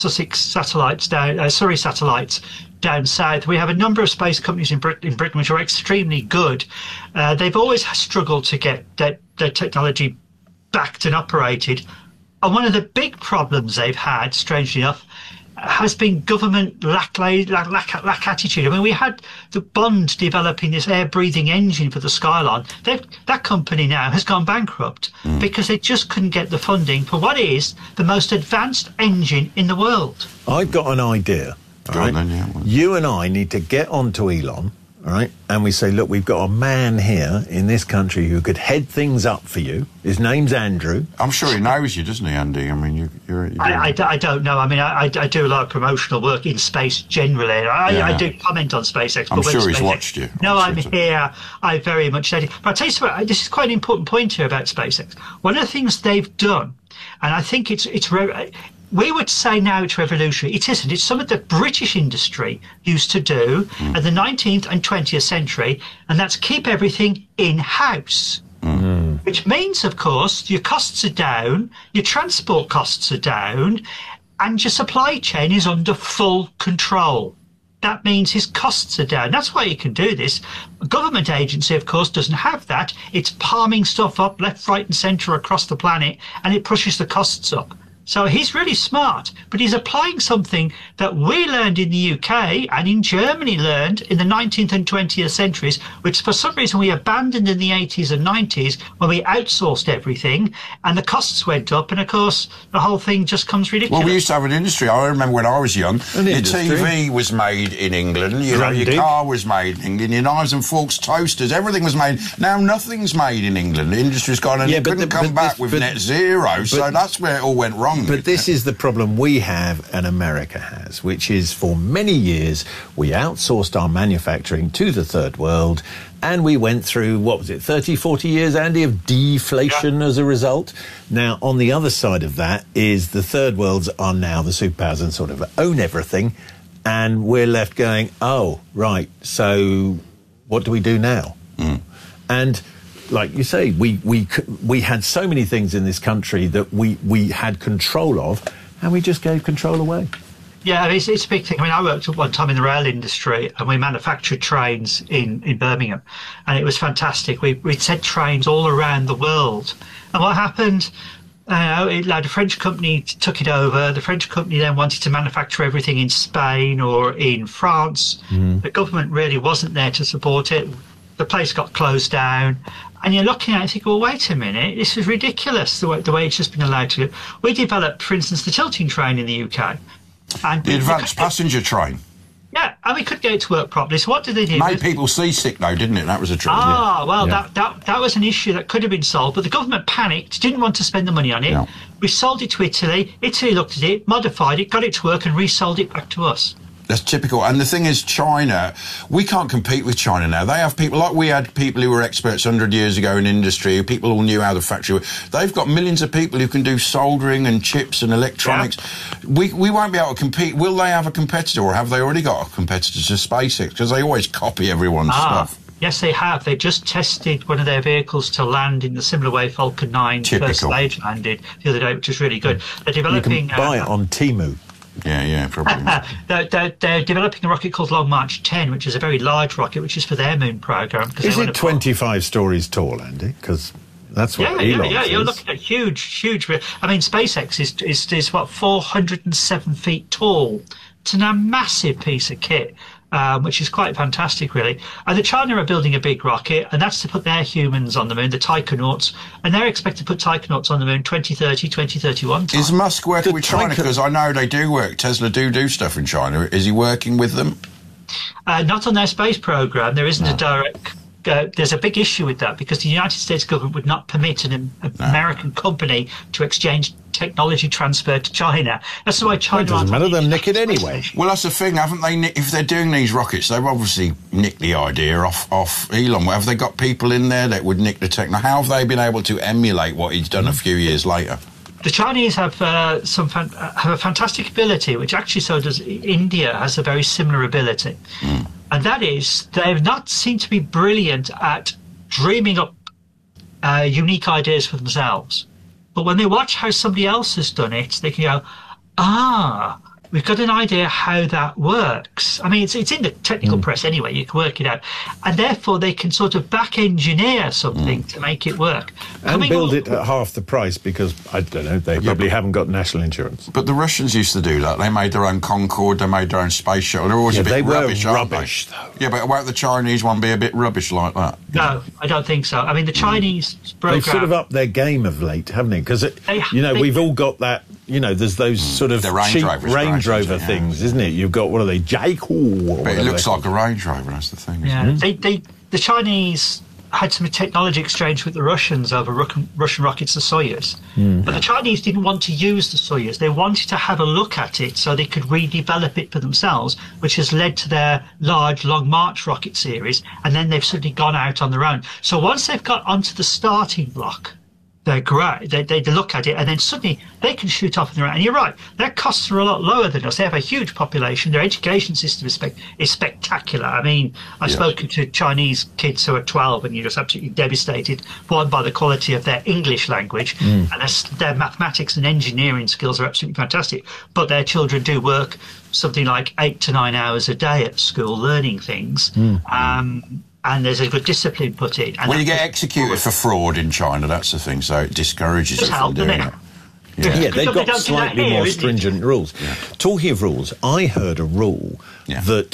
Sussex satellites Surrey satellites down south. We have a number of space companies in Britain which are extremely good. They've always struggled to get their technology backed and operated. And one of the big problems they've had, strangely enough, has been government lack attitude. I mean, we had the Bond developing this air-breathing engine for the Skylon. That company now has gone bankrupt because they just couldn't get the funding for what is the most advanced engine in the world. I've got an idea. All right? Then, yeah. You and I need to get onto Elon, all right? And we say, look, we've got a man here in this country who could head things up for you. His name's Andrew. I'm sure he knows you, doesn't he, Andy? I mean, I don't know. I mean, I do a lot of promotional work in space generally. I do comment on SpaceX. I'm sure he's watched you. No, I'm here. I very much said it. But I'll tell you something, this is quite an important point here about SpaceX. One of the things they've done, and I think we would say now it's revolutionary. It isn't. It's something that British industry used to do in the 19th and 20th century, and that's keep everything in-house. Which means, of course, your costs are down, your transport costs are down, and your supply chain is under full control. That means his costs are down. That's why you can do this. A government agency, of course, doesn't have that. It's palming stuff up left, right, and centre across the planet, and it pushes the costs up. So he's really smart, but he's applying something that we learned in the UK and in Germany learned in the 19th and 20th centuries, which for some reason we abandoned in the 80s and 90s when we outsourced everything and the costs went up. And of course, the whole thing just comes ridiculous. Well, we used to have an industry. I remember when I was young, your TV was made in England, your car was made in England, your knives and forks, toasters, everything was made. Now nothing's made in England. The industry's gone and it couldn't come back with net zero. So that's where it all went wrong. But this is the problem we have and America has, which is for many years we outsourced our manufacturing to the third world and we went through, what was it, 30, 40 years, Andy, of deflation as a result. Now, on the other side of that is the third worlds are now the superpowers and sort of own everything, and we're left going, oh, right, so what do we do now? And like you say, we had so many things in this country that we had control of, and we just gave control away. Yeah, it's a big thing. I mean, I worked at one time in the rail industry, and we manufactured trains in Birmingham, and it was fantastic. We'd sent trains all around the world, and what happened? Like the French company took it over. The French company then wanted to manufacture everything in Spain or in France. The government really wasn't there to support it. The place got closed down. And you're looking at it and think, well, wait a minute, this is ridiculous, the way it's just been allowed to go. We developed, for instance, the tilting train in the UK. And the advanced passenger train. Yeah, and we couldn't get it to work properly. So what did they do? Made people seasick, though, didn't it? That was a trouble. That was an issue that could have been solved, but the government panicked, didn't want to spend the money on it. No. We sold it to Italy. Italy looked at it, modified it, got it to work, and resold it back to us. That's typical. And the thing is, China, we can't compete with China now. They have people, like we had people who were experts 100 years ago in industry, people all knew how the factory worked. They've got millions of people who can do soldering and chips and electronics. Yeah. We won't be able to compete. Will they have a competitor, or have they already got a competitor to SpaceX? Because they always copy everyone's stuff. Yes, they have. They just tested one of their vehicles to land in the similar way Falcon 9 first stage landed the other day, which is really good. They're developing... You can buy it on Temu. Yeah, probably. They're developing a rocket called Long March 10, which is a very large rocket, which is for their moon program. Is it 25 stories tall, Andy? Because that's what Elon is. You're looking at huge. I mean, SpaceX is what, 407 feet tall. It's a massive piece of kit. Which is quite fantastic, really. And the China are building a big rocket, and that's to put their humans on the moon, the Taikonauts, and they're expected to put Taikonauts on the moon 2030, 2031 time. Is Musk working with China? Because I know they do work. Tesla do stuff in China. Is he working with them? Not on their space program. There isn't a direct... there's a big issue with that, because the United States government would not permit an American company to exchange technology transfer to China. That's why China... It doesn't matter, they'll nick it anyway. Well, that's the thing, haven't they? If they're doing these rockets, they've obviously nicked the idea off Elon. Have they got people in there that would nick the technology? How have they been able to emulate what he's done a few years later? The Chinese have have a fantastic ability, which actually so does India, has a very similar ability. And that is, they've not seemed to be brilliant at dreaming up unique ideas for themselves. But when they watch how somebody else has done it, they can go, we've got an idea how that works. I mean, it's in the technical press anyway, you can work it out. And therefore, they can sort of back engineer something to make it work. And build it at half the price because, I don't know, they probably haven't got national insurance. But the Russians used to do that. They made their own Concorde, they made their own space shuttle. They're always a bit rubbish, aren't they? Though. Yeah, but won't the Chinese one be a bit rubbish like that? No, I don't think so. I mean, the Chinese program... They've sort of upped their game of late, haven't they? Because, we've all got that, there's those sort of cheap Range Rover things, isn't it? You've got, what are they, Jaiko? But it looks like a Range Rover, that's the thing. Yeah, the Chinese had some technology exchange with the Russians over Russian rockets, the Soyuz. But the Chinese didn't want to use the Soyuz. They wanted to have a look at it so they could redevelop it for themselves, which has led to their large Long March rocket series. And then they've suddenly gone out on their own. So once they've got onto the starting block, they're great. They look at it, and then suddenly they can shoot off on their own. And you're right, their costs are a lot lower than us. They have a huge population. Their education system is spectacular. I mean, I've spoken to Chinese kids who are 12, and you're just absolutely devastated, one, by the quality of their English language, and their mathematics and engineering skills are absolutely fantastic. But their children do work something like 8 to 9 hours a day at school learning things. And there's a good discipline put in. And you get executed for fraud in China, that's the thing, so it discourages you from doing it. Yeah, they've got slightly more stringent rules. Yeah. Talking of rules, I heard a rule that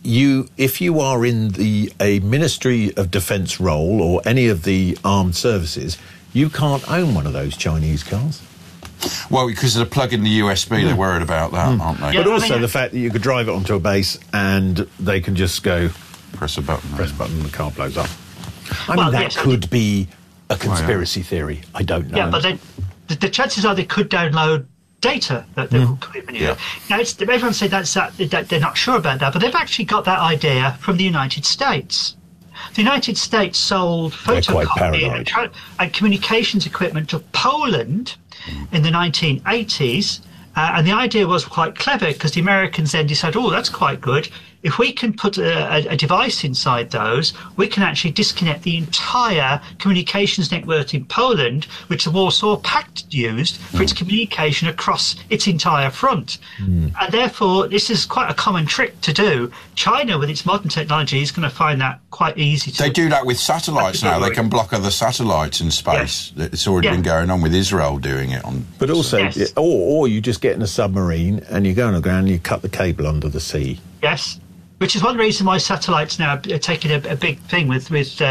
if you are in a Ministry of Defence role or any of the armed services, you can't own one of those Chinese cars. Well, because of the plug in the USB, they're worried about that, aren't they? Yeah, but also the fact that you could drive it onto a base and they can just go... Press a button and the car blows up. That could be a conspiracy theory. I don't know. Yeah, but the chances are they could download data that they could manipulate. Now, everyone said that they're not sure about that, but they've actually got that idea from the United States. The United States sold photocopy and communications equipment to Poland in the 1980s. And the idea was quite clever because the Americans then decided, that's quite good. If we can put a device inside those, we can actually disconnect the entire communications network in Poland, which the Warsaw Pact used for its communication across its entire front. And therefore, this is quite a common trick to do. China, with its modern technology, is going to find that quite easy to do. They do that with satellites now. They can block other satellites in space. Yes. It's already been going on with Israel doing it. But also, or you just get in a submarine and you go on the ground and you cut the cable under the sea. Yes. Which is one reason why satellites now are taking a big thing with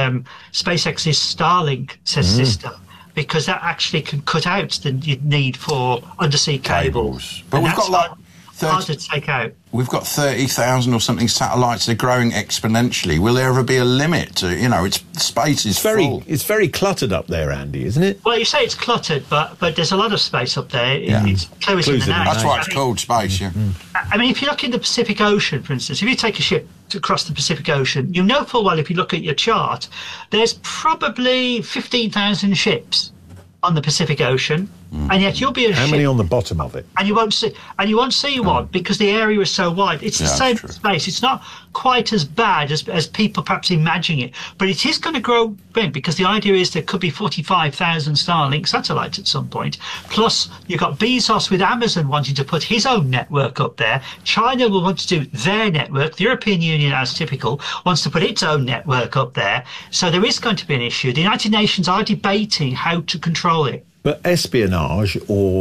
SpaceX's Starlink system, because that actually can cut out the need for undersea cables. But we've got harder to take out. We've got 30,000 or something satellites. They're growing exponentially. Will there ever be a limit to, space is full. It's very cluttered up there, Andy, isn't it? Well, you say it's cluttered, but there's a lot of space up there. It's clues in the name. That's why it's called space, I mean, if you look in the Pacific Ocean, for instance, if you take a ship across the Pacific Ocean, you know full well, if you look at your chart, there's probably 15,000 ships on the Pacific Ocean, and yet you'll be how many on the bottom of it? And you won't see one because the area is so wide. It's the same space. It's not quite as bad as people perhaps imagine it, but it is going to grow big because the idea is there could be 45,000 Starlink satellites at some point. Plus, you've got Bezos with Amazon wanting to put his own network up there. China will want to do their network. The European Union, as typical, wants to put its own network up there. So there is going to be an issue. The United Nations are debating how to control it. But espionage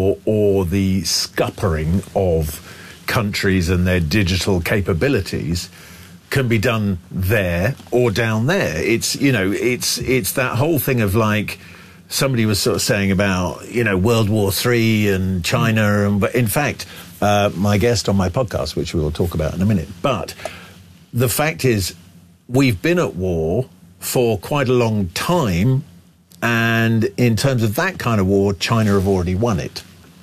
or the scuppering of countries and their digital capabilities can be done there or down there. It's that whole thing of like somebody was sort of saying about World War III and China, but in fact, my guest on my podcast, which we will talk about in a minute. But the fact is, we've been at war for quite a long time. And in terms of that kind of war, China have already won it,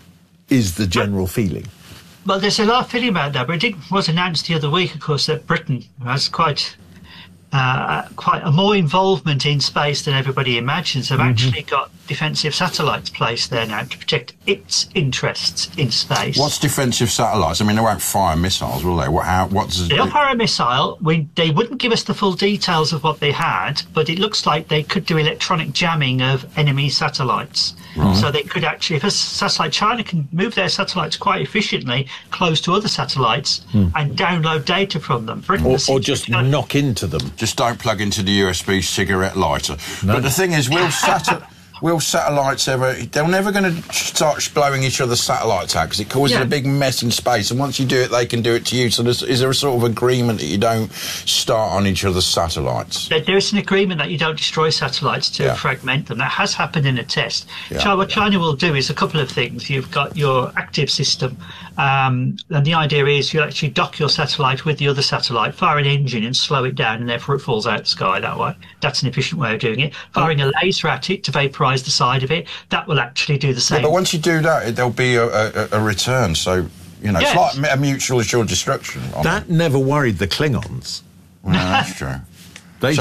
is the general feeling. Well, there's a lot of feeling about that, but it was announced the other week, of course, that Britain has quite a more involvement in space than everybody imagines. They've actually got defensive satellites placed there now to protect its interests in space. What's defensive satellites? I mean, they won't fire missiles, will they? They'll fire a missile. They wouldn't give us the full details of what they had, but it looks like they could do electronic jamming of enemy satellites. Right. So they could actually, if a satellite, China can move their satellites quite efficiently close to other satellites and download data from them. Or just knock into them. Just don't plug into the USB cigarette lighter. No. But the thing is, will satellites ever... They're never going to start blowing each other's satellites out because it causes a big mess in space, and once you do it, they can do it to you. So is there a sort of agreement that you don't start on each other's satellites? There is an agreement that you don't destroy satellites to fragment them. That has happened in a test. So what China will do is a couple of things. You've got your active system, and the idea is you actually dock your satellite with the other satellite, fire an engine and slow it down, and therefore it falls out of the sky that way. That's an efficient way of doing it. Firing a laser at it to vaporise the side of it, that will actually do the same. Yeah, but once you do that, there'll be a return. So, it's like a mutual assured destruction. That never worried the Klingons. No, that's true. They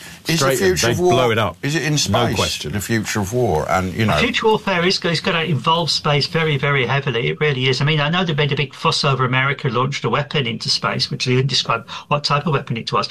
blow it up. Is it in space? No question. The future of war, and future warfare is going to involve space very, very heavily. It really is. I mean, I know they made a big fuss over America launched a weapon into space, which they didn't describe what type of weapon it was.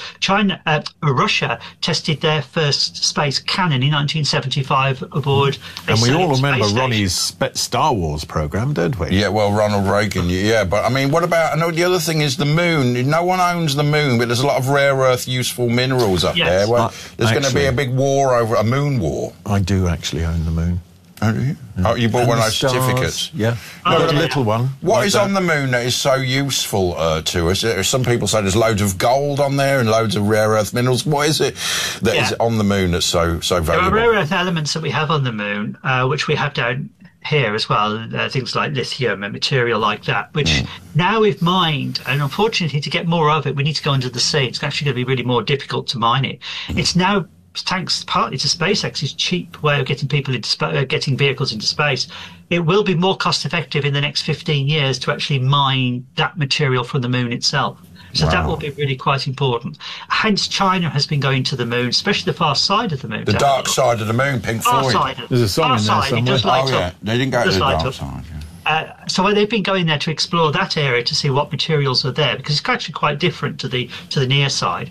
Russia tested their first space cannon in 1975 aboard. And we all remember Ronnie's Star Wars program, don't we? Yeah, well, Ronald Reagan. Yeah, but I mean, what about? I know the other thing is the moon. No one owns the moon, but there's a lot of rare earth useful minerals up there. Well, there's going to be a big war over a moon war. I do actually own the moon. Oh, do you? Oh, you bought one of those certificates? Yeah. Not a little one. What is on the moon that is so useful to us? Some people say there's loads of gold on there and loads of rare earth minerals. What is it that is on the moon that's so valuable? There are rare earth elements that we have on the moon, which we have down here as well, things like lithium and material like that, which now we've mined, and unfortunately to get more of it we need to go under the sea. It's actually going to be really more difficult to mine it. It's now, thanks partly to SpaceX's cheap way of getting people into getting vehicles into space, it will be more cost effective in the next 15 years to actually mine that material from the moon itself. So that will be really quite important. Hence, China has been going to the moon, especially the far side of the moon. The dark side of the moon, Pink Floyd. There's a song in there somewhere. It does light up. They didn't go to the dark side. So they've been going there to explore that area to see what materials are there, because it's actually quite different to the near side.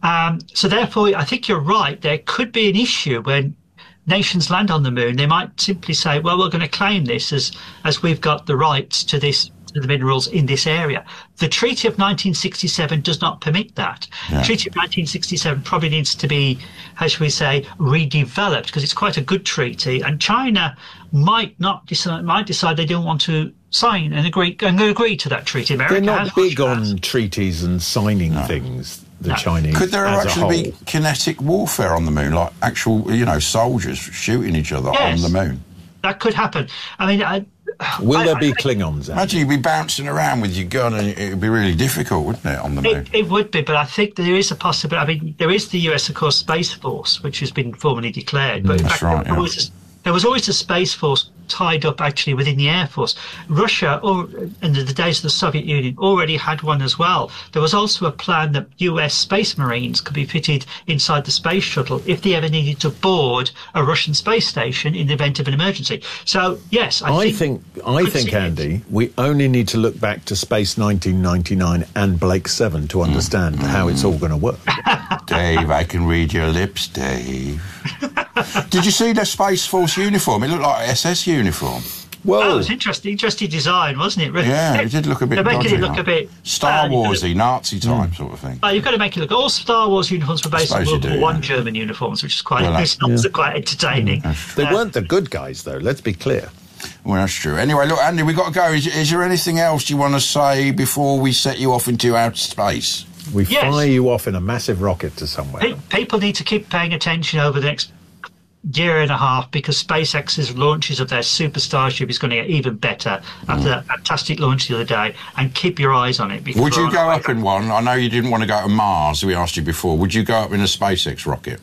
So therefore, I think you're right. There could be an issue when nations land on the moon. They might simply say, well, we're going to claim this as we've got the rights to this, to the minerals in this area. The Treaty of 1967 does not permit that. Yeah. The Treaty of 1967 probably needs to be, how should we say, redeveloped, because it's quite a good treaty, and China might decide they don't want to sign and agree to that treaty. America They're not big on treaties and signing things. The Chinese. Could there actually be kinetic warfare on the moon, like actual, soldiers shooting each other on the moon? That could happen. I mean, will there be Klingons? Imagine you'd be bouncing around with your gun, and it would be really difficult, wouldn't it, on the moon? It would be, but I think there is a possibility. I mean, there is the US, of course, Space Force, which has been formally declared. But in fact, there was always a Space Force tied up actually within the Air Force. Russia, in the days of the Soviet Union, already had one as well. There was also a plan that US Space Marines could be fitted inside the space shuttle if they ever needed to board a Russian space station in the event of an emergency. So, yes, I think Andy, we only need to look back to Space 1999 and Blake 7 to understand how it's all going to work. Dave, I can read your lips, Dave. Did you see the Space Force uniform? It looked like an SS uniform. Well, it was interesting design, wasn't it? Really? Yeah, it did look a bit They're making it look a bit Star Warsy, Nazi type sort of thing. You've got to make it look. All Star Wars uniforms were based on World War I German uniforms, which is quite quite entertaining. They weren't the good guys, though. Let's be clear. Well, that's true. Anyway, look, Andy, we've got to go. Is there anything else you want to say before we set you off into outer space? We fire you off in a massive rocket to somewhere. People need to keep paying attention over the next year and a half, because SpaceX's launches of their Super Starship is going to get even better after that fantastic launch the other day, and keep your eyes on it. Would you go up in one? I know you didn't want to go to Mars, we asked you before. Would you go up in a SpaceX rocket?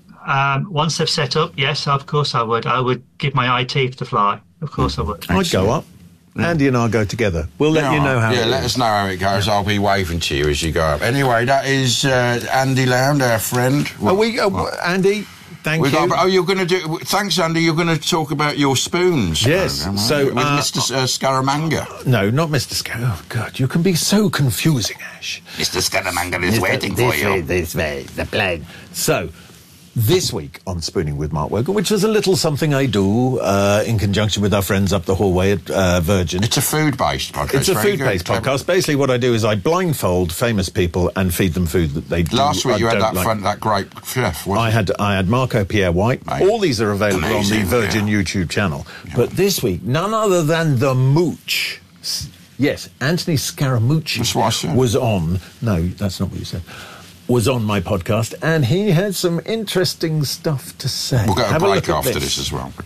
Once they've set up, yes, of course I would. I would give my eye teeth to fly. Of course I would. I'd go up. Andy and I'll go together. We'll let you know how it goes. Let us know how it goes. I'll be waving to you as you go up. Anyway, that is Andy Lound, our friend. Andy, Thank you. You're going to do... Thanks, Andy. You're going to talk about your spoons. Yes. Program, so with Mr. Scaramanga. No, not Mr. Scaramanga. Oh, God, you can be so confusing, Ash. Mr. Scaramanga is waiting for you. This way, the plane. So, this week on Spooning with Mark Wogan, which is a little something I do in conjunction with our friends up the hallway at Virgin. It's a food-based podcast. It's a food-based podcast. Basically, what I do is I blindfold famous people and feed them food that they do. Last week you had that great chef. I had Marco Pierre White. Mate. All these are available on the Virgin YouTube channel. Yeah. But this week, none other than the Mooch. Yes, Anthony Scaramucci that's what I said. Was on. No, that's not what you said. Was on my podcast, and he had some interesting stuff to say. We'll get a break after this as well.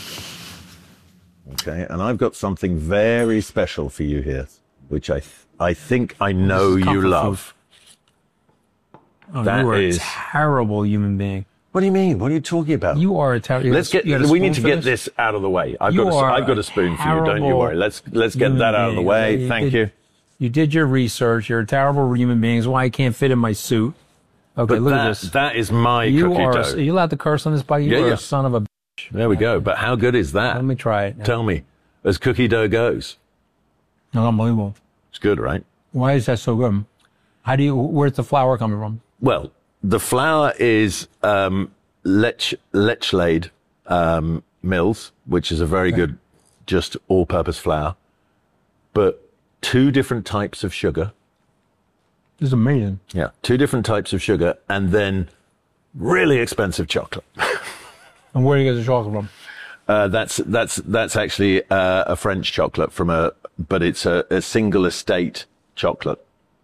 Okay, and I've got something very special for you here, which I think I know you love. Oh, you are a terrible human being. What do you mean? What are you talking about? You are a terrible... We need to get this out of the way. I've got a spoon for you, don't you worry. Let's get that out of the way. Thank you. You did your research. You're a terrible human being. That's why I can't fit in my suit. Okay, look at this. That is my cookie dough. Are you allowed to curse on this bike? You are a son of a bitch. There we go. But how good is that? Let me try it. Tell me, as cookie dough goes. Unbelievable. It's good, right? Why is that so good? Where's the flour coming from? Well, the flour is Lechlade Mills, which is a very good, just all-purpose flour. But 2 different types of sugar. This is amazing. Yeah, 2 different types of sugar, and then really expensive chocolate. And where do you get the chocolate from? That's actually a French chocolate but it's a single estate chocolate.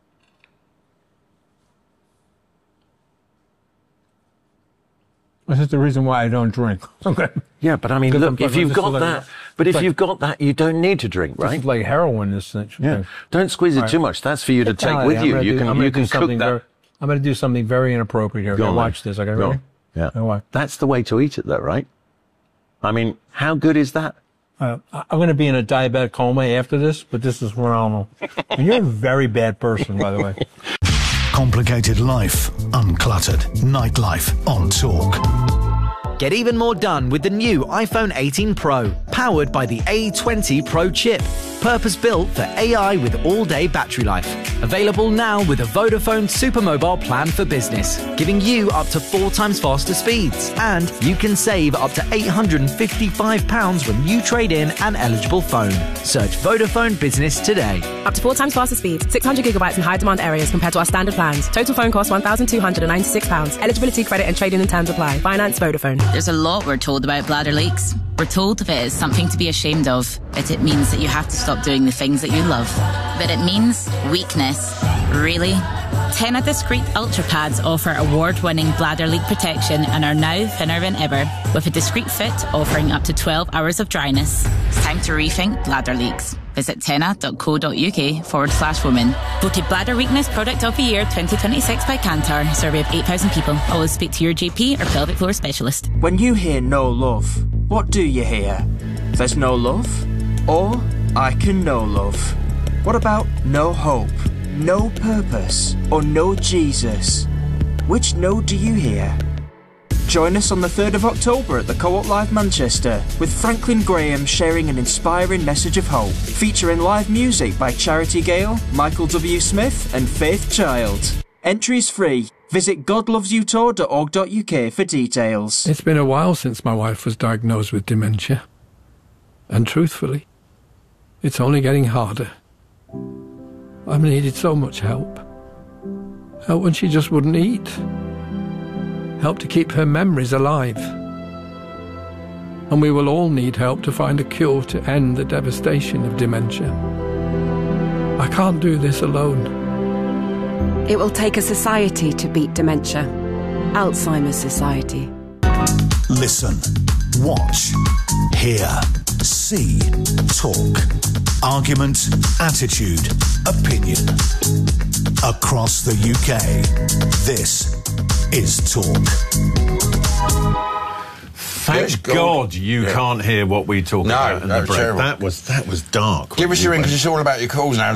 This is the reason why I don't drink. Okay. Yeah, but I mean, look, if you've got that, you don't need to drink, right? It's like heroin, this thing. Yeah. Don't squeeze it too much. That's for you to take with you. You can cook that. I'm going to do something very inappropriate here. Okay, watch this. Okay, ready? Yeah. That's the way to eat it, though, right? I mean, how good is that? I'm going to be in a diabetic coma after this, but this is phenomenal. And you're a very bad person, by the way. Complicated life, uncluttered. Nightlife on Talk. Get even more done with the new iPhone 18 Pro, powered by the A20 Pro chip. Purpose-built for AI with all-day battery life. Available now with a Vodafone Supermobile plan for business, giving you up to 4 times faster speeds. And you can save up to £855 when you trade in an eligible phone. Search Vodafone Business today. Up to 4 times faster speeds, 600 gigabytes in high-demand areas compared to our standard plans. Total phone cost £1,296. Eligibility, credit and trade-in and terms apply. Finance Vodafone. There's a lot we're told about bladder leaks. We're told if it is something to be ashamed of, it means that you have to stop doing the things that you love. But it means weakness. Really? Tena Discreet Ultra Pads offer award-winning bladder leak protection and are now thinner than ever, with a discreet fit offering up to 12 hours of dryness. It's time to rethink bladder leaks. Visit tena.co.uk/women. Voted Bladder Weakness Product of the Year 2026 by Kantar. Survey of 8,000 people. Always speak to your GP or pelvic floor specialist. When you hear no love, what do you hear? There's no love? Or I can know love. What about no hope, no purpose, or no Jesus? Which no do you hear? Join us on the 3rd of October at the Co-op Live Manchester, with Franklin Graham sharing an inspiring message of hope, featuring live music by Charity Gale, Michael W. Smith and Faith Child. Entries free. Visit godlovesyoutour.org.uk for details. It's been a while since my wife was diagnosed with dementia. And truthfully, it's only getting harder. I've needed so much help. Help when she just wouldn't eat. Help to keep her memories alive. And we will all need help to find a cure to end the devastation of dementia. I can't do this alone. It will take a society to beat dementia. Alzheimer's Society. Listen, watch, hear, see, talk. Argument, attitude, opinion. Across the UK, this is Talk. Thank God you can't hear what we talk about in the break. Terrible. That was dark. Give us your ring, because it's all about your calls now.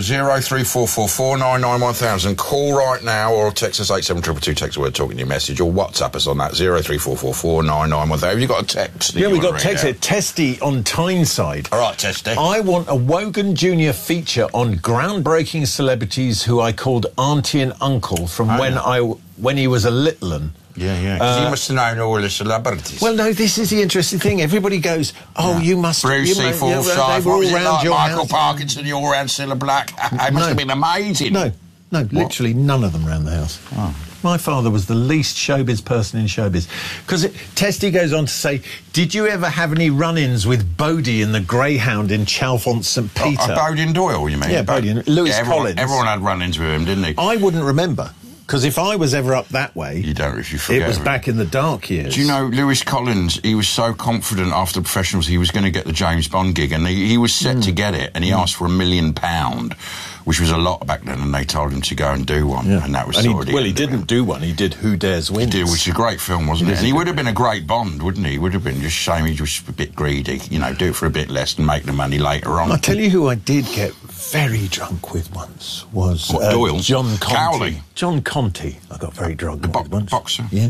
03444991000. Call right now, or text us 87222, text the word talking your message, or WhatsApp us on that 03444991000. Have you got a text? Yeah, we got text here. Testy on Tyneside. All right, Testy. I want a Wogan Jr. feature on groundbreaking celebrities who I called auntie and uncle from when he was a little un. Yeah. 'Cause you must have known all the celebrities. Well, no, this is the interesting thing. Everybody goes, you must... Brucey, Forsyth, what was it like, Michael house? Parkinson, you're all around Cilla Black. It must have been amazing. No, literally none of them around the house. Oh. My father was the least showbiz person in showbiz. Because Testy goes on to say, did you ever have any run-ins with Bodie in the Greyhound in Chalfont St Peter? Bodie and Doyle, you mean? Yeah, Bodie and Lewis Collins. Everyone had run-ins with him, didn't he? I wouldn't remember. Because if I was ever up that way, you don't. If you forget, it was back in the dark years. Do you know Lewis Collins? He was so confident after the professionals he was going to get the James Bond gig, and he was set to get it, and he asked for £1 million, which was a lot back then, and they told him to go and do one, and that was he didn't do one. He did Who Dares Win. He did, which is a great film, wasn't it? And he would have been a great Bond, wouldn't he? He would have been. Just a shame he was a bit greedy. You know, do it for a bit less and make the money later on. I'll tell you who I did get very drunk with once was Doyle? John Conte. Cowley? John Conte. I got very drunk. The boxer? Yeah.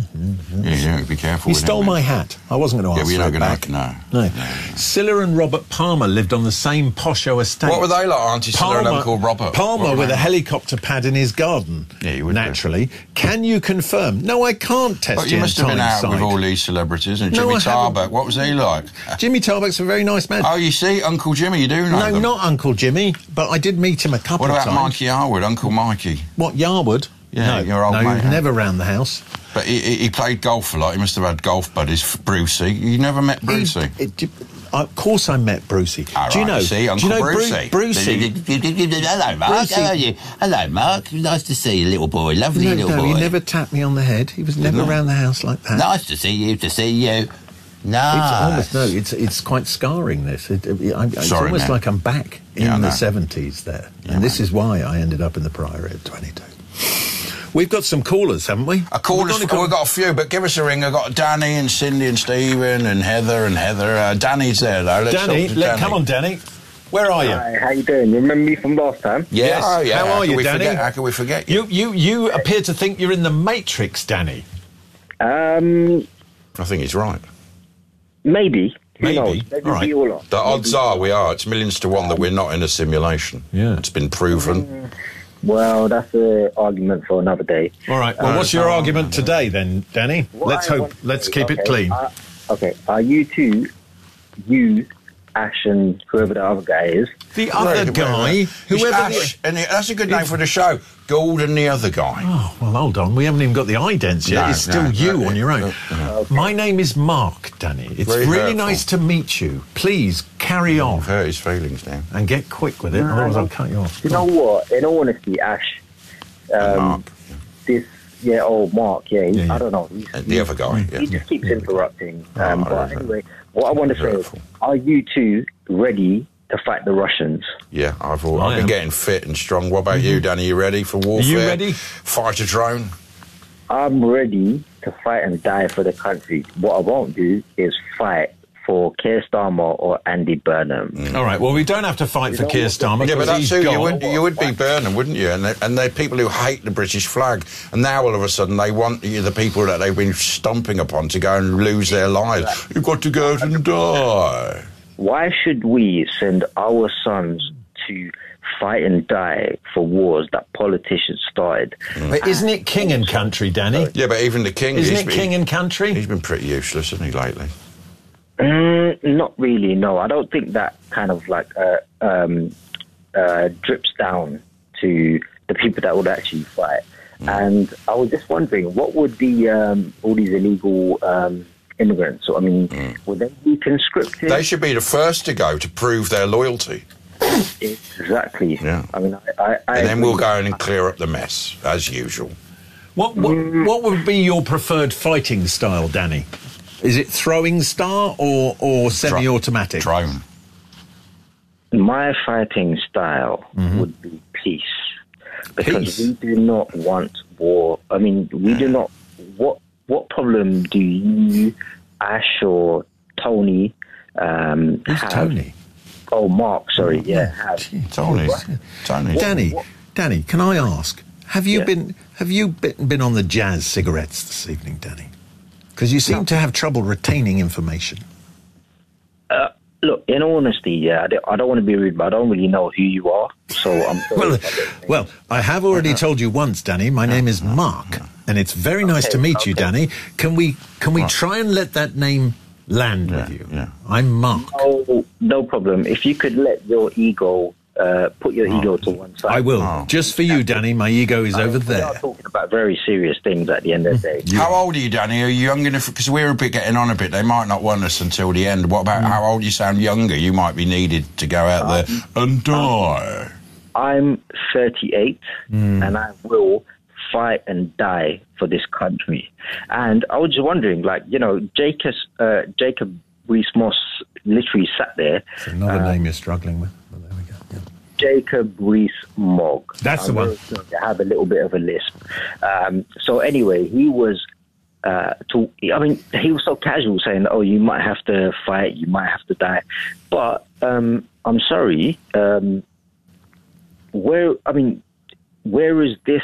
Be careful. He stole my hat. I wasn't going to ask for it back. No. Scylla and Robert Palmer lived on the same posho estate. What were they like, Auntie Scylla and Uncle Robert? Palmer with a helicopter pad in his garden. Yeah, you would. Naturally. Can you confirm? No, I can't test But you must have been out with all these celebrities. And Jimmy Tarbuck, what was he like? Jimmy Tarbuck's a very nice man. Oh, you see, Uncle Jimmy, you do know them. No, not Uncle Jimmy, but I did meet him a couple of times. What about Mikey Yarwood, Uncle Mikey? What, Yarwood? Yeah, your old mate. No, never round the house. But he played golf a lot. He must have had golf buddies. Brucey. You never met Brucey? Of course I met Brucey. Do you know? Uncle Brucey. Brucey. Hello, Mark. How are you? Hello, Mark. Nice to see you, little boy. Lovely little boy. No, he never tapped me on the head. He was never around the house like that. Nice to see you. Nice. It's quite scarring, this. It's almost like I'm back in the 70s there. And this is why I ended up in the Priory at 22. We've got some callers, haven't we? We've got a few, but give us a ring. I've got Danny and Cindy and Stephen and Heather. Danny's there, though. Come on, Danny. Where are you? Hi, how you doing? You remember me from last time? Yes. Oh, yeah. How are you, Danny? How can we forget you? You appear to think you're in the Matrix, Danny. I think he's right. Maybe. Maybe. All right. The odds are we are. It's millions to one that we're not in a simulation. Yeah. It's been proven. Well, that's an argument for another day. All right. Well, what's your argument today, then, Danny? Let's keep it clean. Are you two, Ash and whoever the other guy is? The other guy? Whoever Ash, and that's a good name for the show. Gordon, the other guy. Oh, well, hold on. We haven't even got the idents yet. It's still you on your own. My name is Mark, Danny. It's really nice to meet you. Please, carry on. I've hurt his feelings now. And get quick with it, otherwise I'll cut you off. You know what? In all honesty, Ash, Mark. Mark, I don't know. The other guy, He just keeps interrupting. But anyway, what I want to say is, are you two ready to fight the Russians? Yeah, I've been getting fit and strong. What about you, Danny? You ready for warfare? Are you ready? Fight a drone? I'm ready to fight and die for the country. What I won't do is fight for Keir Starmer or Andy Burnham. All right, well, we don't have to fight for Keir Starmer. Yeah, but that's who you would be Burnham, wouldn't you? And they're people who hate the British flag. And now, all of a sudden, they want the people that they've been stomping upon to go and lose their lives. You've got to go out and die. Why should we send our sons to fight and die for wars that politicians started? But isn't it king and country, Danny? Yeah, but even the king... Isn't it king and country? He's been pretty useless, hasn't he, lately? Not really, no. I don't think that kind of drips down to the people that would actually fight. And I was just wondering, what would the all these illegal immigrants, would they be conscripted? They should be the first to go to prove their loyalty. Exactly. Yeah. And then we'll go in and clear up the mess, as usual. What would be your preferred fighting style, Danny? Is it throwing star or semi-automatic? Drone. My fighting style would be peace. Because we do not want war. We do not... What problem do you Ash or Tony. Who's Tony? Oh, Mark. Sorry, Tony. Danny, can I ask? Have you been on the Jazz cigarettes this evening, Danny? Because you seem to have trouble retaining information. Look, in all honesty, I don't want to be rude, but I don't really know who you are, so I'm sorry. Well, I have already told you once, Danny. My name is Mark, and it's very nice to meet you, Danny. Can we try and let that name land with you? Yeah. I'm Mark. No problem. If you could let your ego, put your ego to one side. I will. Just for you, Danny. My ego is over there. We are talking about very serious things at the end of the day. How old are you, Danny? Are you young enough? Because we're getting on a bit. They might not want us until the end. What about how old you sound younger? You might be needed to go out there and die. I'm 38, and I will fight and die for this country. And I was just wondering, Jacob Rees-Mogg literally sat there. It's another name you're struggling with. Well, there we go. Yeah. Jacob Rees-Mogg. That's the one. To have a little bit of a lisp. So anyway, he was he was so casual saying, "Oh, you might have to fight, you might have to die." But I'm sorry. Where is this?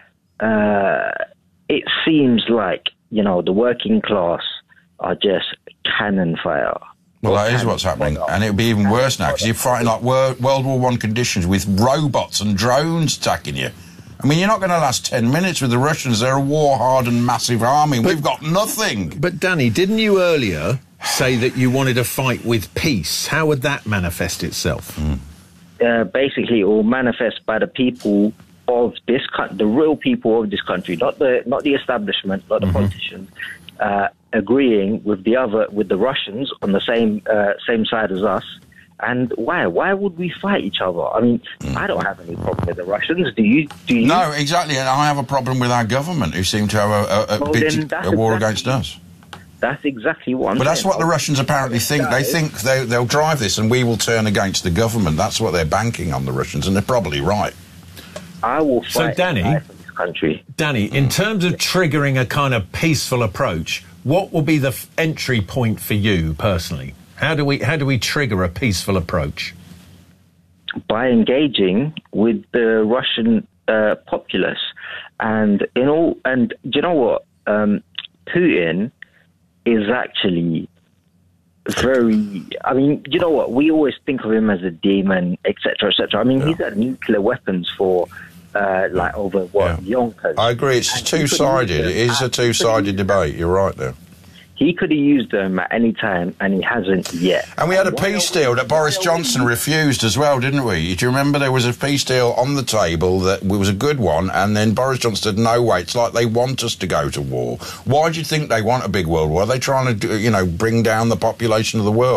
It seems like the working class are just cannon fire. Well, that is what's happening, and it'll be even worse now because you're fighting like World War I conditions with robots and drones attacking you. I mean, you're not going to last 10 minutes with the Russians. They're a war-hardened, massive army. We've got nothing. But, Danny, didn't you earlier say that you wanted to fight with peace? How would that manifest itself? Basically, it will manifest by the people of this country, the real people of this country, not the establishment, not the politicians, agreeing with the Russians on the same side as us. And why would we fight each other? I mean, I don't have any problem with the Russians. Do you? No, exactly. And I have a problem with our government, who seem to have a war against us. That's exactly what I'm saying. But that's what the Russians apparently think. They think they'll drive this and we will turn against the government. That's what they're banking on, the Russians, and they're probably right. I will fight for this country. Danny, in terms of triggering a kind of peaceful approach, what will be the entry point for you personally? How do we trigger a peaceful approach? By engaging with the Russian populace, and do you know what? Putin is actually very. I mean, you know what? We always think of him as a demon, etc., etc. I mean, he's had nuclear weapons for over Yonkers. I agree. It's two-sided. It is a two-sided debate. You're right there. He could have used them at any time, and he hasn't yet. And we had a peace deal that Boris Johnson refused as well, didn't we? Do you remember there was a peace deal on the table that was a good one, and then Boris Johnson said, no way, it's like they want us to go to war. Why do you think they want a big world war? Are they trying to, bring down the population of the world?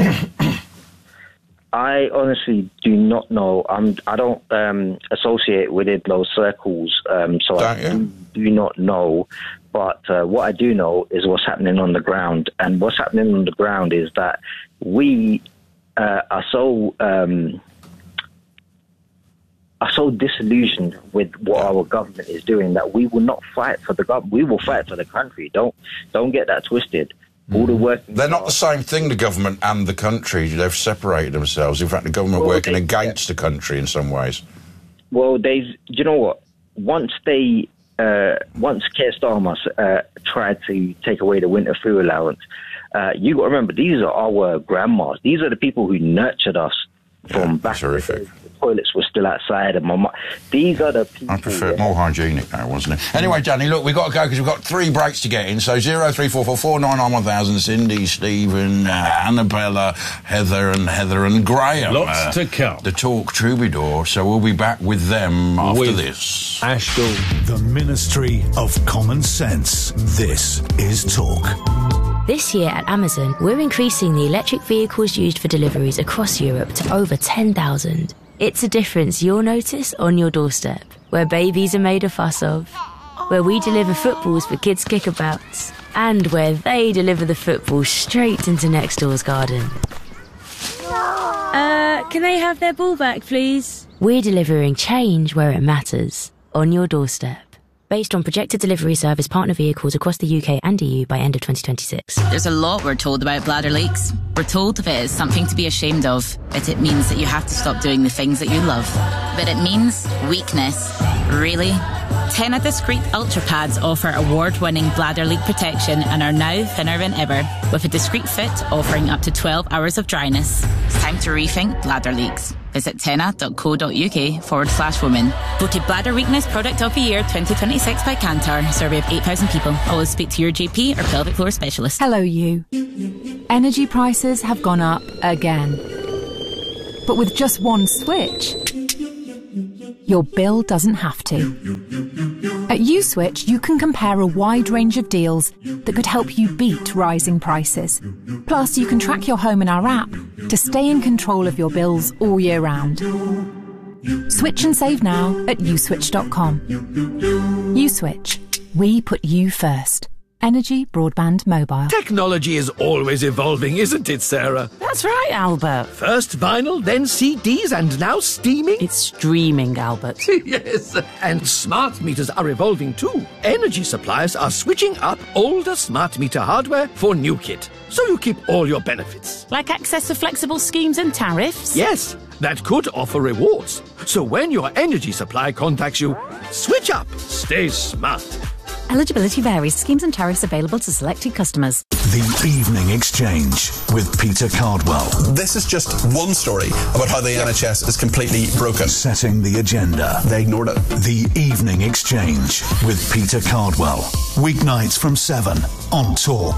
I honestly do not know. I don't associate within those circles, so I do not know. But what I do know is what's happening on the ground. And what's happening on the ground is that we are so disillusioned with what our government is doing that we will not fight for the government. We will fight for the country. Don't get that twisted. All the work. They're not the same thing, the government and the country. They've separated themselves. In fact, the government working against the country in some ways. Well, you know what? Once Keir Starmer tried to take away the winter food allowance, you got to remember, these are our grandmas. These are the people who nurtured us from back in the days. The toilets were still outside, and these are the people. I prefer it more hygienic now, wasn't it? Anyway, Danny, look, we've got to go because we've got 3 breaks to get in. So 03444991000, Cindy, Stephen, Annabella, Heather and Graham. Lots to come. The Talk Troubadour. So we'll be back with them after this. Ash Gould. The Ministry of Common Sense. This is Talk. This year at Amazon, we're increasing the electric vehicles used for deliveries across Europe to over 10,000. It's a difference you'll notice on your doorstep, where babies are made a fuss of, where we deliver footballs for kids' kickabouts, and where they deliver the football straight into next door's garden. Can they have their ball back, please? We're delivering change where it matters, on your doorstep. based on projected delivery service partner vehicles across the UK and EU by end of 2026. There's a lot we're told about bladder leaks. We're told if it is something to be ashamed of, that it means that you have to stop doing the things that you love. But it means weakness. Really? TENA Discreet Ultra Pads offer award-winning bladder leak protection and are now thinner than ever, with a discreet fit offering up to 12 hours of dryness. It's time to rethink bladder leaks. Visit tena.co.uk/women. Voted Bladder Weakness Product of the Year 2026 by Kantar. Survey of 8,000 people. Always speak to your GP or pelvic floor specialist. Hello, you. Energy prices have gone up again. But with just one switch, your bill doesn't have to. At USwitch, you can compare a wide range of deals that could help you beat rising prices. Plus, you can track your home in our app to stay in control of your bills all year round. Switch and save now at uswitch.com. USwitch. We put you first. Energy Broadband Mobile. Technology is always evolving, isn't it, Sarah? That's right, Albert. First vinyl, then CDs, and now streaming? It's streaming, Albert. Yes, and smart meters are evolving too. Energy suppliers are switching up older smart meter hardware for new kit, so you keep all your benefits. Like access to flexible schemes and tariffs? Yes, that could offer rewards. So when your energy supplier contacts you, switch up, stay smart. Eligibility varies. Schemes and tariffs available to selected customers. The Evening Exchange with Peter Cardwell. This is just one story about how the NHS is completely broken. Setting the agenda. They ignored it. The Evening Exchange with Peter Cardwell. Weeknights from 7 on Talk.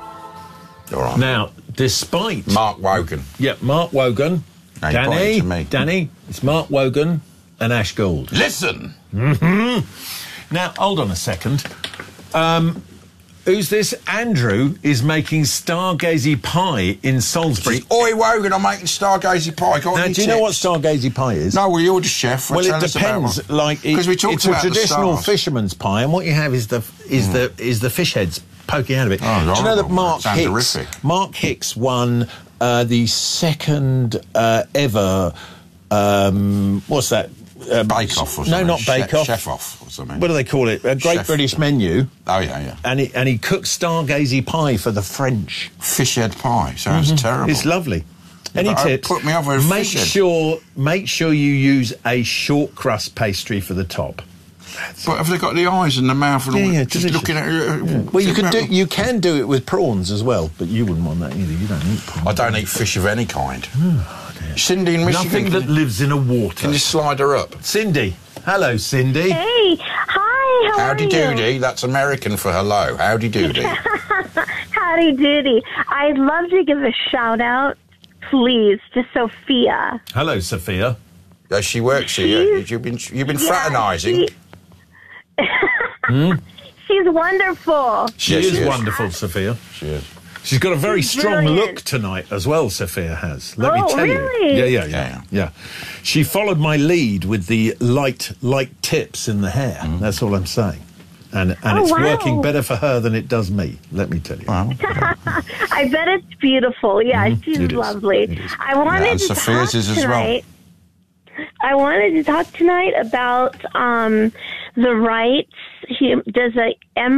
All right. Now, despite... Mark Wogan. Yeah, Mark Wogan. Now you're pointing to me. Danny, it's Mark Wogan and Ash Gould. Listen! Mm-hmm. Now, hold on a second. Who's this? Andrew is making stargazy pie in Salisbury. Oi, Wogan, I'm making stargazy pie. Now, do you know what stargazy pie is? No, well, you're the chef. Well, it depends. Like, it's a traditional fisherman's pie, and what you have is the fish heads poking out of it. Oh, do you know that Mark Hicks won the second ever? What's that? Bake Off or something. No, not Bake Off. Chef Off or something. What do they call it? A Great British Menu. Oh, yeah. And he cooked stargazy pie for the French. Fish head pie. Sounds terrible. It's lovely. Any tips? Put me off with make sure you use a short crust pastry for the top. But have they got the eyes and the mouth and all? Yeah, just looking at it. Yeah. Well, you can do it with prawns as well, but you wouldn't want that either. You don't eat prawns. I don't eat fish of any kind. Cindy in Michigan. Nothing that lives in a water. Can you slide her up? Cindy. Hello, Cindy. Hey. Hi, how Howdy are you? doody. That's American for hello. Howdy doody. Howdy doody. I'd love to give a shout out, please, to Sophia. Hello, Sophia. She works here. You've been fraternising. She's wonderful. She is wonderful, Sophia. She is. She's got a very strong brilliant. look tonight as well, Sophia has. Let me tell really? you. Yeah. She followed my lead with the light tips in the hair. That's all I'm saying. And it's working better for her than it does me, let me tell you. I bet it's beautiful. Yeah, she's lovely. I wanted to Sophia's talk is as tonight. I wanted to talk tonight about the rights. Does a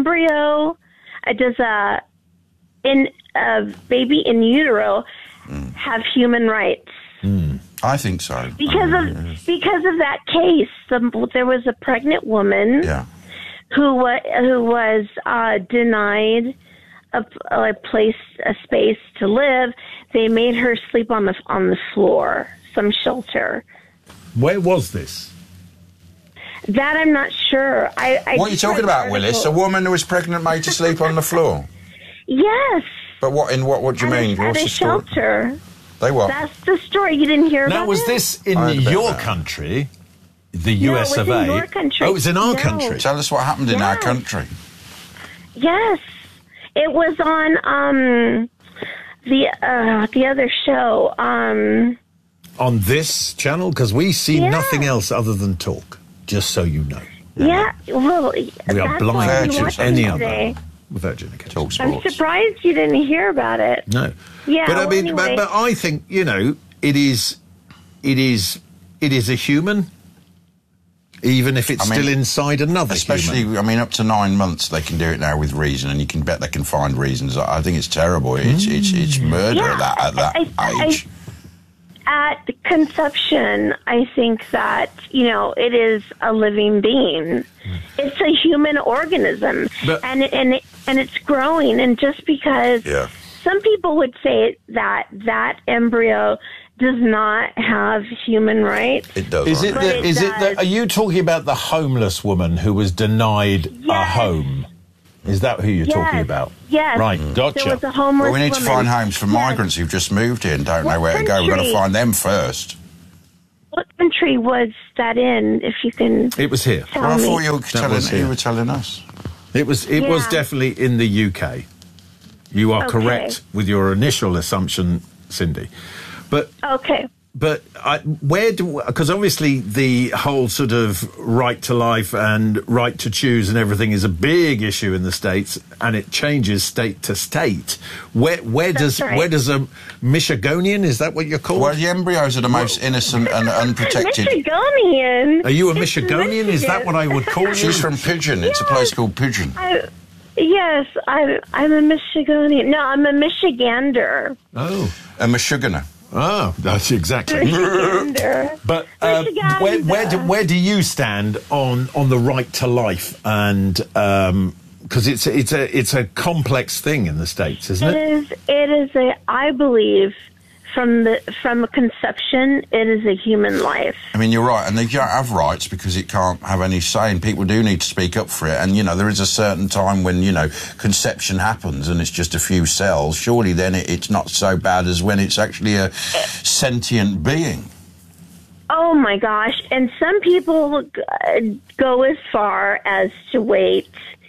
baby in utero have human rights? I think so. Because of that case, there was a pregnant woman who was denied a space to live. They made her sleep on the floor, some shelter. Where was this? That I'm not sure. What are you talking about, Willis? A woman who was pregnant made to sleep on the floor? Yes. But what do you mean? At What's a the story? shelter. They what? That's the story. You didn't hear about it? Now, was this in your country, the US of A? No, it was in your country. Oh, it was in our country. Tell us what happened in our country. Yes. It was on the other show. On this channel? Because we see nothing else other than talk, just so you know. Yeah, well, we are blind to any other. Virgin Occasion. I'm surprised you didn't hear about it. No. Yeah, but I mean, anyway. but I think, it is a human even if it's still inside another especially, human. I mean, up to 9 months they can do it now with reason, and you can bet they can find reasons. I think it's terrible. It's murder at that age. At conception, I think that, it is a living being. It's a human organism, and it's growing. And just because some people would say that embryo does not have human rights. It does. Are you talking about the homeless woman who was denied a home? Is that who you're talking about? Yes. Right, gotcha. There was a homeless Well, we need to woman. find homes for migrants who've just moved here and don't know where to go. We've got to find them first. What country was that in, if you can It was here. tell Well, I me? thought you were telling us. It was definitely in the UK. You are correct with your initial assumption, Cindy. But okay. But because obviously the whole sort of right to life and right to choose and everything is a big issue in the States, and it changes state to state. Where does a Michigonian, is that what you're called? Well, the embryos are the most innocent and unprotected. Michigonian. Are you a Michigonian? Is that what I would call you? She's from Pigeon. It's a place called Pigeon. Yes, I'm a Michigonian. No, I'm a Michigander. Oh, a Michiganer. Oh, that's exactly. But where do you stand on the right to life, and because it's a complex thing in the States, isn't it? It is I believe from a conception, it is a human life. I mean, you're right, and they don't have rights because it can't have any say, and people do need to speak up for it. And, there is a certain time when, conception happens and it's just a few cells. Surely then it's not so bad as when it's actually a sentient being. Oh, my gosh. And some people go as far as to wait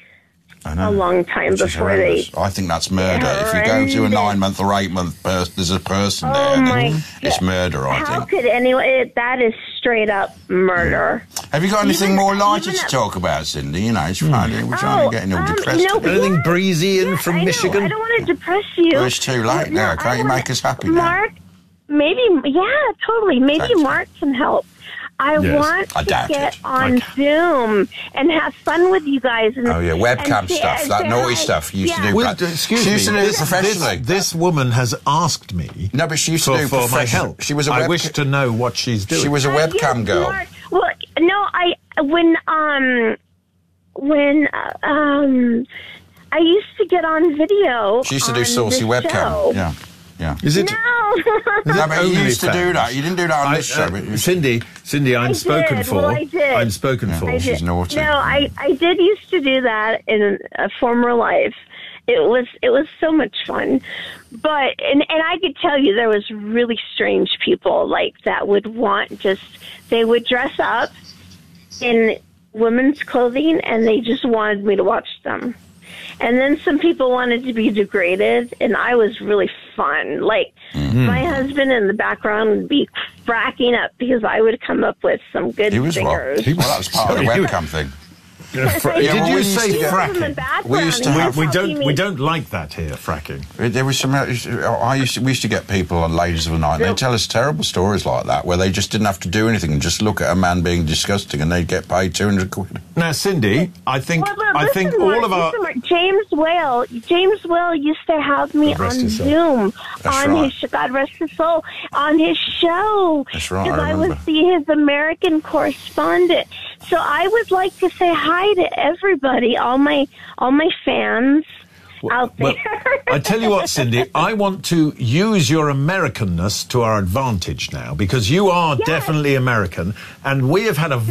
a long time before they... I think that's murder. If you go to a 9-month or 8-month person, there's a person there. My it's murder, I How think. could anyone... That is straight up murder. Have you got anything more lighter to talk about, Cindy? It's Friday. We're trying to get depressed. Anything breezy in from Michigan? I don't want to depress you. Well, it's too late now. Can't you make us happy now? Mark, maybe... Yeah, totally. Maybe Mark can help. I want to get on Zoom and have fun with you guys. And, webcam stuff, that naughty stuff you used to do. Excuse me. She used to do it professionally. This woman has asked me. No, but she used to do for my help. She was I wish to know what she's doing. She was a webcam girl. Mark, well, no, when I used to get on video. She used to do saucy webcam. Show. Yeah. Is it? No. But you used to do that. You didn't do that on this show. Cindy, I'm spoken for. Well, I did. I'm spoken for. She's naughty. No, I did used to do that in a former life. It was so much fun. But and I could tell you there was really strange people like that would they would dress up in women's clothing and they just wanted me to watch them. And then some people wanted to be degraded, and I was really fun. Like, my husband in the background would be cracking up because I would come up with some good singers. Well, that was part of the webcam thing. Did you say fracking? We used to have. We don't like that here, fracking. There was some. We used to get people on Ladies of the Night. And they'd tell us terrible stories like that, where they just didn't have to do anything and just look at a man being disgusting, and they'd get paid £200. Now, Cindy, I think all of our James Whale used to have me on Zoom his God rest his soul on his show. That's right. Because I was his American correspondent. So I would like to say hi to everybody, all my fans out there. Well, I tell you what, Cindy, I want to use your Americanness to our advantage now, because you are definitely American, and we have had a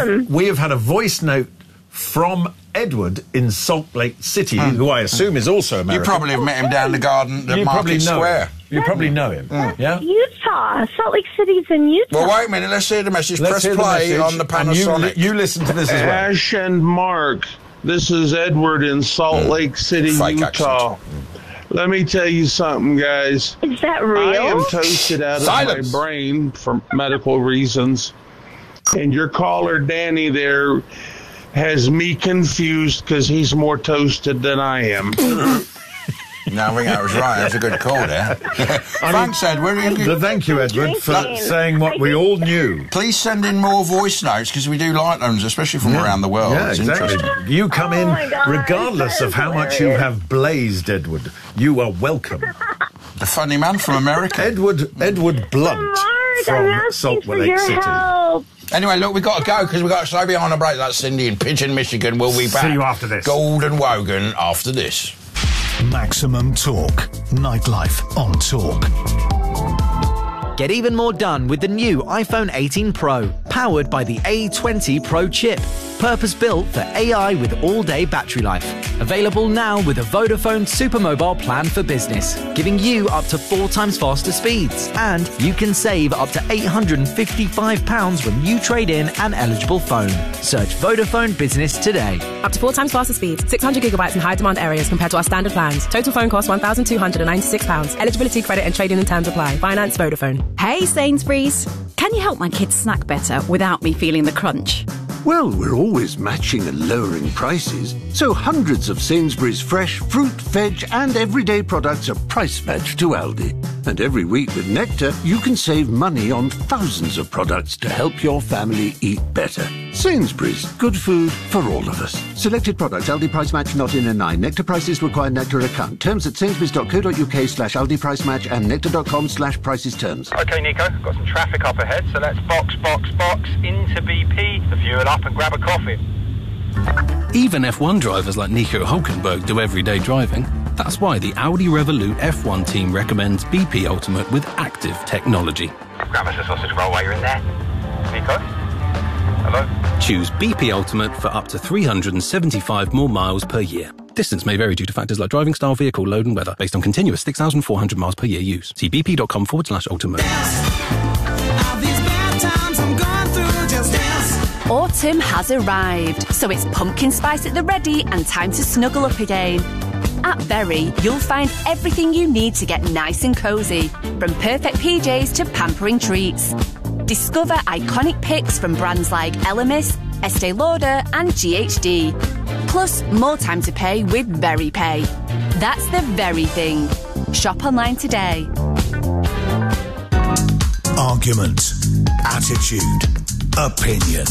voice note from Edward in Salt Lake City, who I assume is also American. You probably have met him down the garden at Market Square. You probably know him. Yeah? Utah. Salt Lake City's in Utah. Well, wait a minute. Let's hear the message. Press play on the Panasonic. You listen to this as well. Ash and Mark, this is Edward in Salt Lake City, Utah. Let me tell you something, guys. Is that real? I am toasted out of my brain for medical reasons. And your caller, Danny, there has me confused because he's more toasted than I am. No, I think that was right. That was a good call there. Thanks, Edward. Thank you, Edward, for saying what we all knew. Please send in more voice notes, because we do like them, especially from around the world. Yeah, it's exactly. interesting. You come in regardless of how much you have blazed, Edward. You are welcome. The funny man from America. Edward Blunt from Salt Lake City. Help. Anyway, look, we've got to go because we've got to slow behind a break. That's Cindy in Pigeon, Michigan. We'll be back. See you after this. Gold and Wogan after this. Maximum Talk. Nightlife on Talk. Get even more done with the new iPhone 18 Pro, powered by the A20 Pro chip. Purpose-built for AI with all-day battery life. Available now with a Vodafone Supermobile plan for business, giving you up to 4 times faster speeds. And you can save up to £855 when you trade in an eligible phone. Search Vodafone Business today. Up to 4 times faster speeds, 600 gigabytes in high-demand areas compared to our standard plans. Total phone cost £1,296. Eligibility, credit and trading and terms apply. Finance Vodafone. Hey, Sainsbury's. Can you help my kids snack better without me feeling the crunch? Well, we're always matching and lowering prices, so hundreds of Sainsbury's fresh fruit, veg and everyday products are price matched to Aldi. And every week with Nectar, you can save money on thousands of products to help your family eat better. Sainsbury's, good food for all of us. Selected products, Aldi price match not in a 9. Nectar prices require Nectar account. Terms at sainsbury's.co.uk/Aldi price match and nectar.com/prices terms. OK, Nico, got some traffic up ahead, so let's box into BP, the fuel up and grab a coffee. Even F1 drivers like Nico Hülkenberg do everyday driving. That's why the Audi Revolut F1 team recommends BP Ultimate with active technology. Grab us a sausage roll while you're in there. Nico? Hello? Choose BP Ultimate for up to 375 more miles per year. Distance may vary due to factors like driving style, vehicle, load and weather, based on continuous 6,400 miles per year use. See bp.com/ultimate. Autumn has arrived, so it's pumpkin spice at the ready and time to snuggle up again. At Berry, you'll find everything you need to get nice and cosy, from perfect PJs to pampering treats. Discover iconic picks from brands like Elemis, Estee Lauder and GHD. Plus, more time to pay with Very Pay. That's the very thing. Shop online today. Argument, attitude, opinion.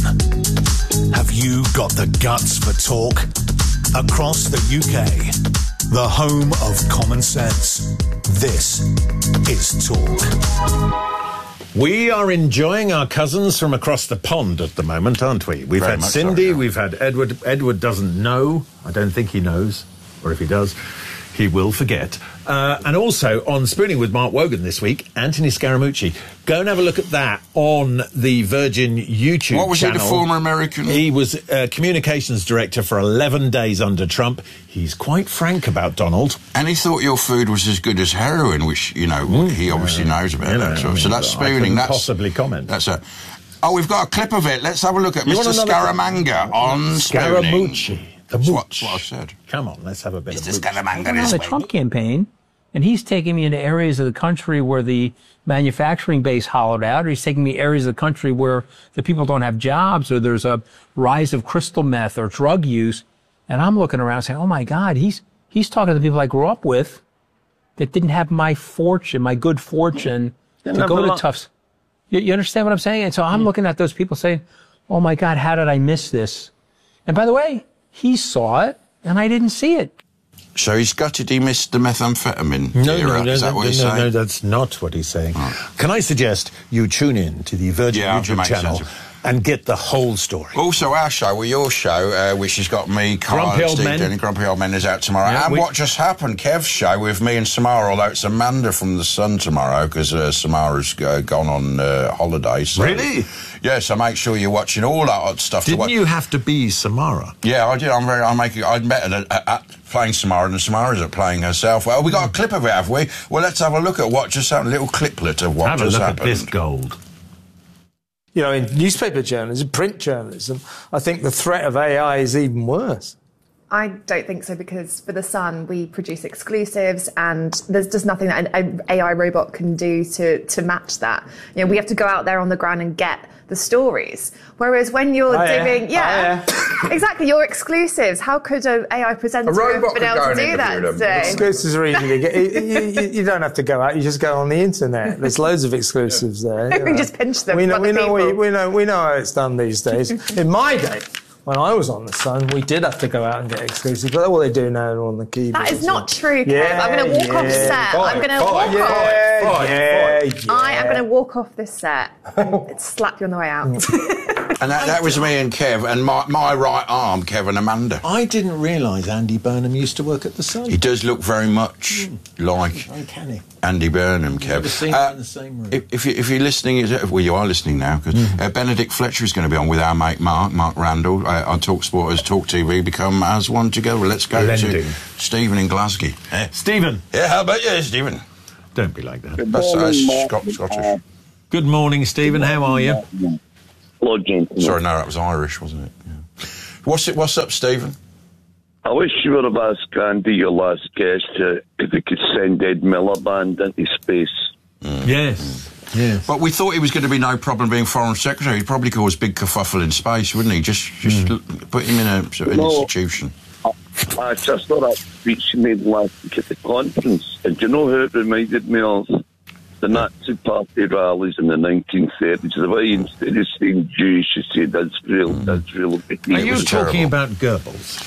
Have you got the guts for talk? Across the UK, the home of common sense. This is Talk. We are enjoying our cousins from across the pond at the moment, aren't we? We've had Cindy, we've had Edward. Edward doesn't know. I don't think he knows. Or if he does, he will forget. And also on Spooning with Mark Wogan this week, Anthony Scaramucci. Go and have a look at that on the Virgin YouTube channel. What was he, the former American? He was communications director for 11 days under Trump. He's quite frank about Donald. And he thought your food was as good as heroin, which, you know, he obviously knows about that. So that's spooning. That's possibly comment. That's a... Oh, we've got a clip of it. Let's have a look at Mr. Scaramanga on spooning. Scaramucci. That's what I said. Come on, let's have a bit Mr. of Scaramanga I'm on the Trump campaign, and he's taking me into areas of the country where the manufacturing base hollowed out, or he's taking me areas of the country where the people don't have jobs, or there's a rise of crystal meth or drug use. And I'm looking around saying, oh my God, he's talking to the people I grew up with that didn't have my fortune, my good fortune to go to Tufts. You understand what I'm saying? And so I'm looking at those people saying, oh my God, how did I miss this? And by the way, he saw it and I didn't see it. So he's gutted he missed the methamphetamine era. Is that what he's saying? No, that's not what he's saying. Oh. Can I suggest you tune in to the Virgin YouTube channel and get the whole story? Also, our show, well, your show, which has got me, Carl, and Steve Denny, Grumpy Old Men, is out tomorrow. Yeah, and What Just Happened, Kev's show with me and Samara, although it's Amanda from The Sun tomorrow, because Samara's gone on holiday. So. Really? Yeah, so make sure you're watching all that stuff. Didn't you have to be Samara? Yeah, I did. I'm better at playing Samara than Samara's at playing herself. Well, we got a clip of it, have we? Well, let's have a look at what just happened. A little cliplet of what just happened. Have a look at this gold. You know, in newspaper journalism, print journalism, I think the threat of AI is even worse. I don't think so, because for The Sun, we produce exclusives, and there's just nothing that an AI robot can do to match that. You know, we have to go out there on the ground and get the stories. Whereas when you're doing, exactly, your exclusives, how could an AI presenter have been able to do that today? Exclusives are easy to get. You don't have to go out. You just go on the internet. There's loads of exclusives there. You just pinch them. We know how it's done these days. In my day, when I was on The Sun, we did have to go out and get exclusives, but all they do now are on the keyboard. That is not true, Kev. I'm going to walk off set. I'm going to walk off. I am going to walk off this set and slap you on the way out. And that was me and Kev, and my right arm, Kev and Amanda. I didn't realise Andy Burnham used to work at The Sun. He does look very much like Andy Burnham, Kev. Never seen him in the same room. If you're listening, well, you are listening now, because Benedict Fletcher is going to be on with our mate Mark Randall on TalkSport as Talk TV become as one together. Let's go to Stephen in Glasgow. Stephen. Yeah, how about you, Stephen? Don't be like that. That's Scottish. Good morning, Stephen. How are you? Hello, gentlemen. Sorry, no, that was Irish, wasn't it? Yeah. What's up, Stephen? I wish you would have asked Andy, your last guest, if he could send Ed Miliband into space. Yes. But we thought he was going to be no problem being Foreign Secretary. He'd probably cause big kerfuffle in space, wouldn't he? Just put him in an institution. I just thought that speech he made last week at the conference. And do you know who it reminded me of? The Nazi Party rallies in the 1930s. The way instead of saying Jewish, you said Israel. Are you talking about Goebbels?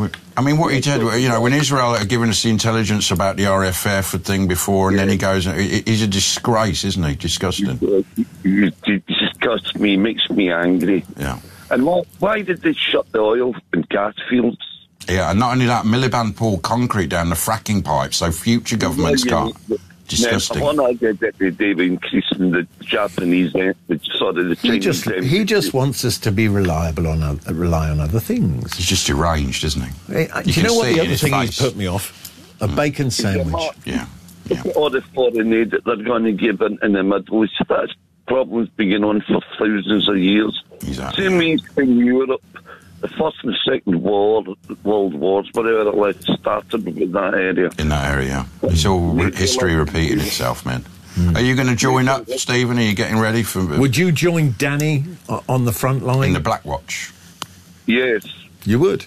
I mean, what he did, you know, when Israel had given us the intelligence about the RFF thing before, and then he goes, he's a disgrace, isn't he? Disgusting. He disgusts me, makes me angry. Yeah. And why did they shut the oil and gas fields? Yeah, and not only that, Miliband poured concrete down the fracking pipe, so future governments can't. Disgusting. One idea that they were increasing the Japanese, the Chinese. He just wants us to be rely on other things. He's just deranged, isn't he? Do you know what the other thing he's put me off? A bacon sandwich. Yeah. All the foreign aid that they're going to give in the Middle East, that's problems been on for thousands of years. Exactly. Same as in Europe. The First and Second World Wars, whatever it was, started with that area. In that area. It's all history repeating itself, man. Are you going to join up, Stephen? Are you getting ready for... Would you join Danny on the front line? In the Black Watch? Yes. You would?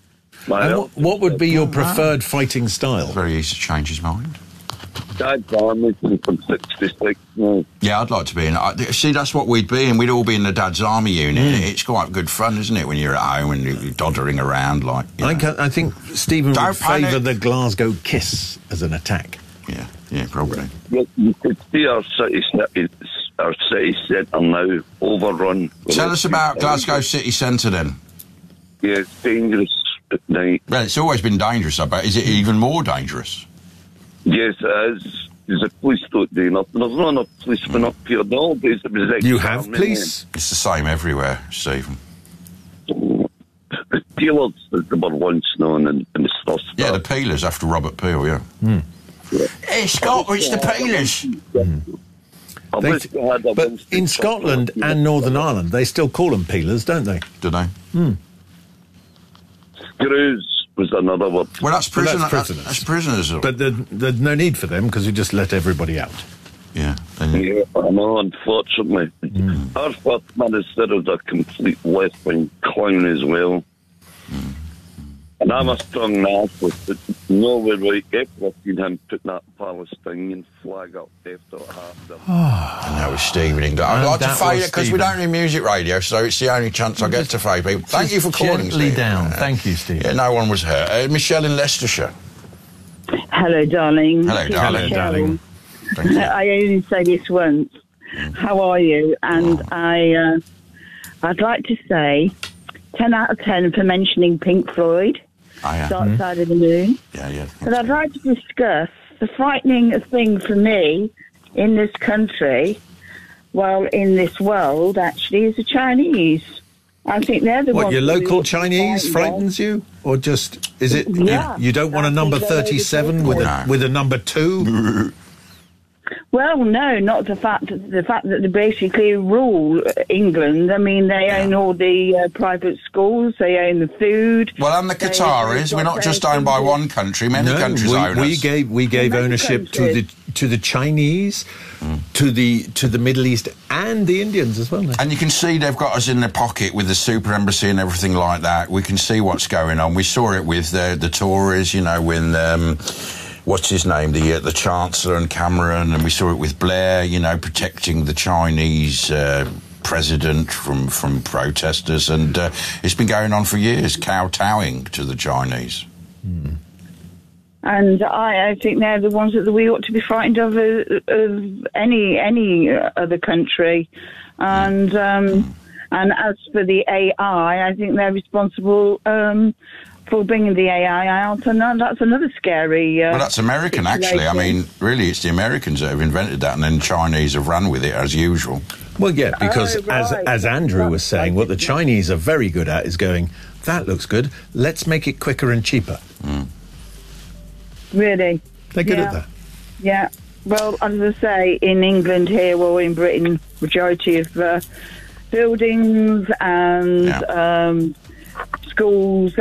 And what would be your preferred fighting style? It's very easy to change his mind. Dad's army from 66. Yeah, I'd like to be in. See, that's what we'd be in. We'd all be in the Dad's Army unit. It's quite good fun, isn't it, when you're at home and you're doddering around like... I think Stephen would favour the Glasgow Kiss as an attack. Yeah, probably. You could see our city centre now overrun. Tell us about Glasgow city centre then. Yeah, it's dangerous at night. Well, it's always been dangerous, I bet. Is it even more dangerous? Yes, it is. The police don't do nothing. There's not enough policemen up here nowadays. You have police? It's the same everywhere, Stephen. The Peelers, they were once known in the stuff. Yeah, the Peelers after Robert Peel, yeah. Hey, Scott, it's the Peelers. But in Scotland and Northern Ireland, they still call them peelers, don't they? Do they? Screws was another word. Well, that's prisoners. That's prisoners. But there's no need for them because we just let everybody out. Yeah. Yeah, I know, unfortunately. Our first minister is a complete left-wing clown as well. And I'm a strong nationalist, but no way right ever seen him put that Palestinian flag up after it happened. And that was Stephen England. I'd like to fade it because we don't do music radio, so it's the only chance I get to fade people. Thank you for calling, gently Stephen. down. Thank you, Stephen. Yeah, no one was hurt. Michelle in Leicestershire. Hello, darling. Hello, darling. Thank you. I only say this once. How are you? And I'd like to say 10 out of 10 for mentioning Pink Floyd. Dark Side of the Moon. Yeah. But I'd like to discuss the frightening thing for me in this country, well, in this world, actually, is the Chinese. I think they're the ones... What, your local Chinese frightens you? Or just, is it, you don't want a number 37 with a number 2? Well, no, not the fact that they basically rule England. I mean, they own all the private schools, they own the food. Well, and the Qataris, we're not just owned by one country, many countries own us. We gave ownership to the Chinese, to the Middle East, and the Indians as well. And you can see they've got us in their pocket with the super embassy and everything like that. We can see what's going on. We saw it with the Tories, you know, when what's his name, the Chancellor and Cameron, and we saw it with Blair, you know, protecting the Chinese president from protesters, and it's been going on for years, kowtowing to the Chinese. And I think they're the ones that we ought to be frightened of any other country. And as for the AI, I think they're responsible for bringing the AI out, and that's another scary. Well, that's American, actually. I mean, really, it's the Americans that have invented that, and then Chinese have run with it as usual. Well, yeah, because as Andrew was saying, what the Chinese are very good at is going, that looks good, let's make it quicker and cheaper. Really? They're good at that. Yeah. Well, as I say, in England here, or in Britain, majority of buildings and schools